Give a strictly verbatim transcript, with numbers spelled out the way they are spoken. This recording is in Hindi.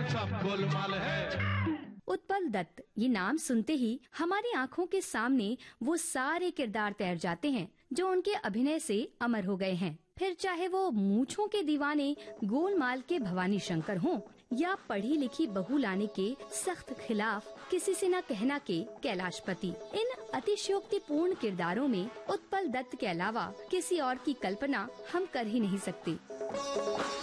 सब गोलमाल है। उत्पल दत्त, ये नाम सुनते ही हमारी आँखों के सामने वो सारे किरदार तैर जाते हैं जो उनके अभिनय से अमर हो गए हैं। फिर चाहे वो मूंछों के दीवाने गोलमाल के भवानी शंकर हों या पढ़ी लिखी बहू लाने के सख्त खिलाफ किसी से न कहना के कैलाशपति, इन अतिशयोक्तिपूर्ण किरदारों में उत्पल दत्त के अलावा किसी और की कल्पना हम कर ही नहीं सकते।